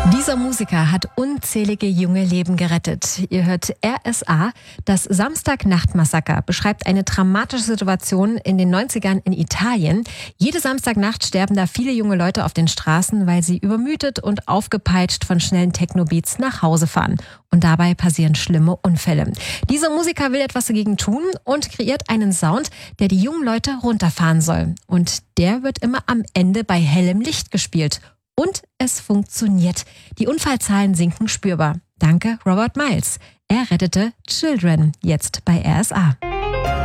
Dieser Musiker hat unzählige junge Leben gerettet. Ihr hört RSA. Das Samstagnacht-Massaker beschreibt eine dramatische Situation in den 90ern in Italien. Jede Samstagnacht sterben da viele junge Leute auf den Straßen, weil sie übermüdet und aufgepeitscht von schnellen Techno-Beats nach Hause fahren. Und dabei passieren schlimme Unfälle. Dieser Musiker will etwas dagegen tun und kreiert einen Sound, der die jungen Leute runterfahren soll. Und der wird immer am Ende bei hellem Licht gespielt. Und es funktioniert. Die Unfallzahlen sinken spürbar. Danke Robert Miles. Er rettete Children, jetzt bei RSA.